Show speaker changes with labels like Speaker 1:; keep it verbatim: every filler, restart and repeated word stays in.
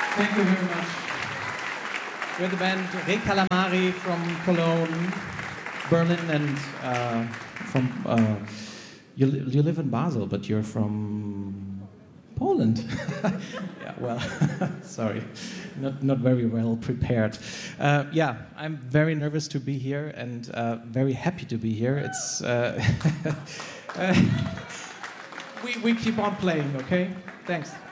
Speaker 1: Thank you very much. We're the band Re Calamari from Cologne, Berlin, and uh, from... Uh, you, li you live in Basel, but you're from Poland. Yeah, well, sorry. Not, not very well prepared. Uh, yeah, I'm very nervous to be here and uh, very happy to be here. It's... Uh, uh, we, we keep on playing, okay? Thanks.